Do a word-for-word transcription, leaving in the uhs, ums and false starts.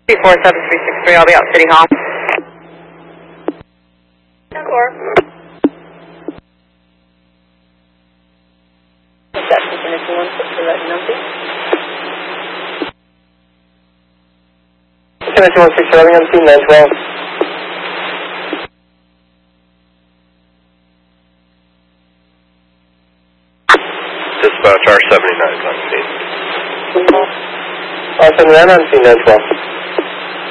four seven three six three, I'll be out City Hall. four. That's the connection one for that number. Connection one six seven, I'm seeing nine twelve. Dispatch R seventy-nine is on scene. R seventy-nine, I'm seeing nine twelve.